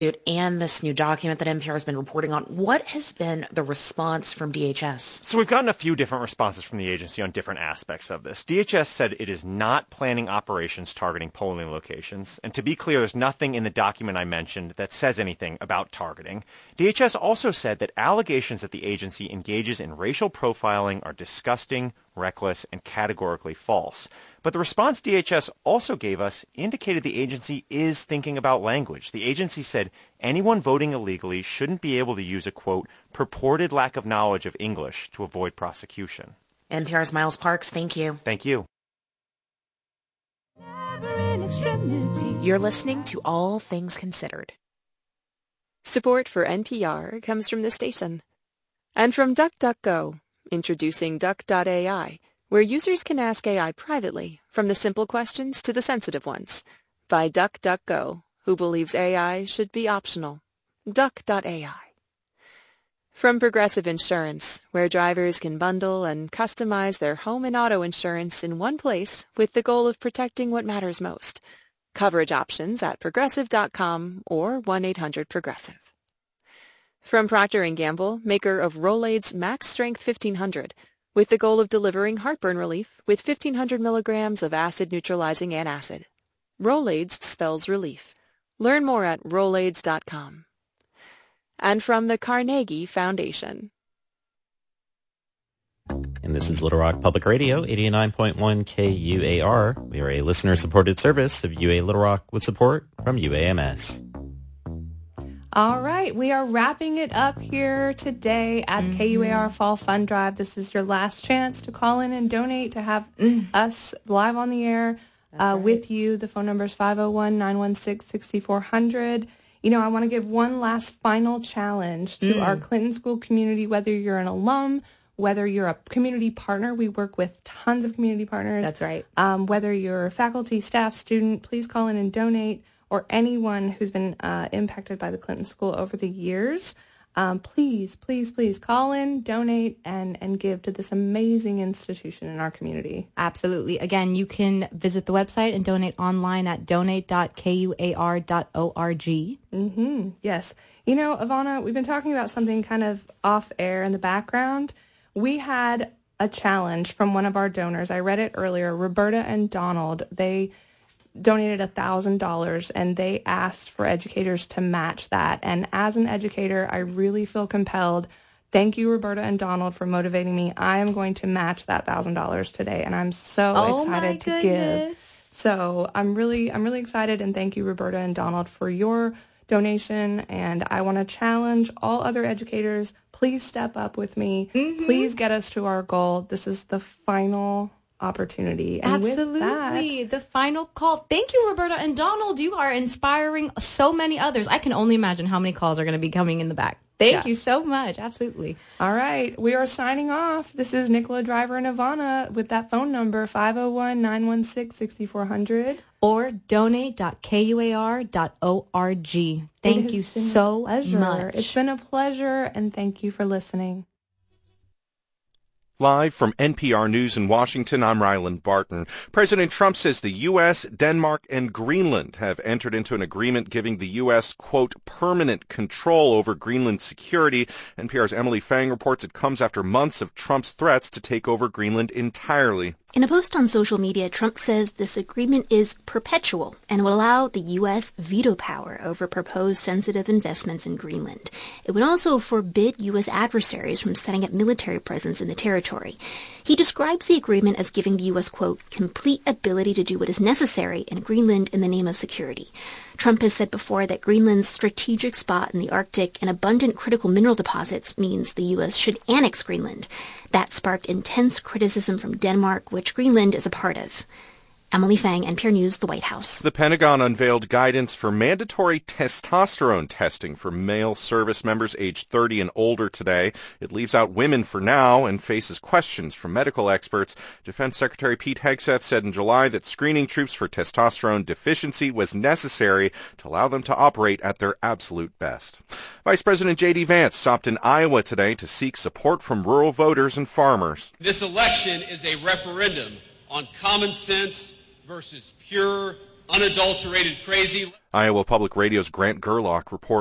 and this new document that NPR has been reporting on. What has been the response from DHS? So we've gotten a few different responses from the agency on different aspects of this. DHS said it is not planning operations targeting polling locations. And to be clear, there's nothing in the document I mentioned that says anything about targeting. DHS also said that allegations that the agency engages in racial profiling are disgusting, reckless, and categorically false. But the response DHS also gave us indicated the agency is thinking about language. The agency said anyone voting illegally shouldn't be able to use a, quote, purported lack of knowledge of English to avoid prosecution. NPR's Miles Parks, thank you. Thank you. You're listening to All Things Considered. Support for NPR comes from this station. And from DuckDuckGo, introducing Duck.ai, where users can ask AI privately, from the simple questions to the sensitive ones. By DuckDuckGo, who believes AI should be optional. Duck.ai. From Progressive Insurance, where drivers can bundle and customize their home and auto insurance in one place with the goal of protecting what matters most. Coverage options at Progressive.com or 1-800-PROGRESSIVE. From Procter & Gamble, maker of Rolaids Max Strength 1500, with the goal of delivering heartburn relief with 1,500 milligrams of acid-neutralizing antacid. Rolaids spells relief. Learn more at Rolaids.com. And from the Carnegie Foundation. And this is Little Rock Public Radio, 89.1 KUAR. We are a listener-supported service of UA Little Rock with support from UAMS. All right, we are wrapping it up here today at KUAR Fall Fund Drive. This is your last chance to call in and donate, to have us live on the air with you. The phone number is 501-916-6400. You know, I want to give one last final challenge to our Clinton School community, whether you're an alum, whether you're a community partner. We work with tons of community partners. That's right. Whether you're faculty, staff, student, please call in and donate. Or anyone who's been impacted by the Clinton School over the years, please, please, please call in, donate, and give to this amazing institution in our community. Absolutely. Again, you can visit the website and donate online at donate.kuar.org. Yes. You know, Ivana, we've been talking about something kind of off air in the background. We had a challenge from one of our donors. I read it earlier. Roberta and Donald, they donated $1,000 and they asked for educators to match that. And as an educator, I really feel compelled. Thank you, Roberta and Donald, for motivating me. I am going to match that $1,000 today, and I'm so excited to give. So I'm really excited, and thank you, Roberta and Donald, for your donation. And I want to challenge all other educators. Please step up with me. Please get us to our goal. This is the final opportunity. And absolutely, the final call. Thank you, Roberta and Donald. You are inspiring so many others. I can only imagine how many calls are going to be coming in the back. Thank you so much. Absolutely. All right, we are signing off. This is Nicola, Driver, and Ivana with that phone number, 501-916-6400. Or donate.kuar.org. Thank you so much. It's been a pleasure, and thank you for listening. Live from NPR News in Washington, I'm Ryland Barton. President Trump says the U.S., Denmark, and Greenland have entered into an agreement giving the U.S., quote, permanent control over Greenland's security. NPR's Emily Fang reports it comes after months of Trump's threats to take over Greenland entirely. In a post on social media, Trump says this agreement is perpetual and will allow the U.S. veto power over proposed sensitive investments in Greenland. It would also forbid U.S. adversaries from setting up military presence in the territory. He describes the agreement as giving the U.S., quote, complete ability to do what is necessary in Greenland in the name of security. Trump has said before that Greenland's strategic spot in the Arctic and abundant critical mineral deposits means the U.S. should annex Greenland. That sparked intense criticism from Denmark, which Greenland is a part of. Emily Fang, NPR News, the White House. The Pentagon unveiled guidance for mandatory testosterone testing for male service members aged 30 and older today. It leaves out women for now and faces questions from medical experts. Defense Secretary Pete Hegseth said in July that screening troops for testosterone deficiency was necessary to allow them to operate at their absolute best. Vice President J.D. Vance stopped in Iowa today to seek support from rural voters and farmers. This election is a referendum on common sense versus pure, unadulterated crazy. Iowa Public Radio's Grant Gerlach reports